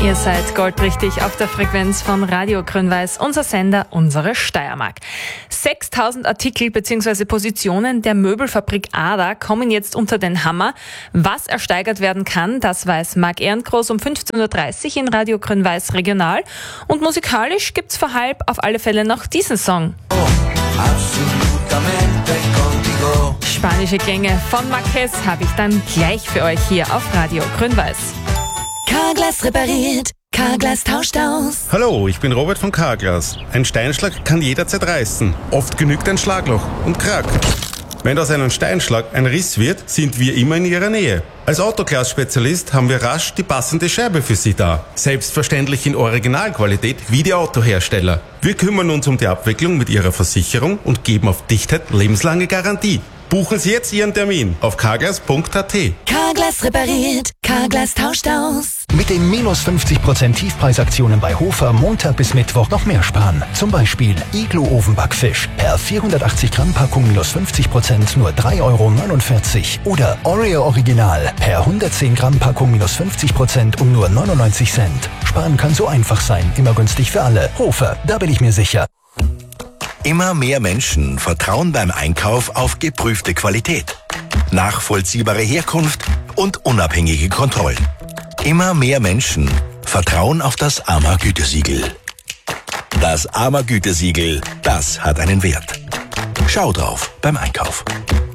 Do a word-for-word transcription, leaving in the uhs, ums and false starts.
Ihr seid goldrichtig auf der Frequenz von Radio Grün-Weiß, unser Sender, unsere Steiermark. sechstausend Artikel bzw. Positionen der Möbelfabrik Ada kommen jetzt unter den Hammer. Was ersteigert werden kann, das weiß Marc Ehrengroß um fünfzehn Uhr dreißig in Radio Grün-Weiß Regional. Und musikalisch gibt's vor halb auf alle Fälle noch diesen Song. Spanische Klänge von Marquez habe ich dann gleich für euch hier auf Radio Grün-Weiß. Carglass repariert, Carglass tauscht aus. Hallo, ich bin Robert von Carglass. Ein Steinschlag kann jederzeit reißen. Oft genügt ein Schlagloch und Krack. Wenn aus einem Steinschlag ein Riss wird, sind wir immer in Ihrer Nähe. Als Autoglas-Spezialist haben wir rasch die passende Scheibe für Sie da. Selbstverständlich in Originalqualität wie die Autohersteller. Wir kümmern uns um die Abwicklung mit Ihrer Versicherung und geben auf Dichtheit lebenslange Garantie. Buchen Sie jetzt Ihren Termin auf carglass punkt a t. Carglass repariert, Carglass tauscht aus. Mit den minus fünfzig Prozent Tiefpreisaktionen bei Hofer Montag bis Mittwoch noch mehr sparen. Zum Beispiel Iglo-Ofenbackfisch per vierhundertachtzig Gramm Packung minus fünfzig Prozent nur drei Euro neunundvierzig. Oder Oreo Original per hundertzehn Gramm Packung minus fünfzig Prozent um nur neunundneunzig Cent. Sparen kann so einfach sein, immer günstig für alle. Hofer, da bin ich mir sicher. Immer mehr Menschen vertrauen beim Einkauf auf geprüfte Qualität, nachvollziehbare Herkunft und unabhängige Kontrollen. Immer mehr Menschen vertrauen auf das A M A-Gütesiegel. Das A M A-Gütesiegel, das hat einen Wert. Schau drauf beim Einkauf.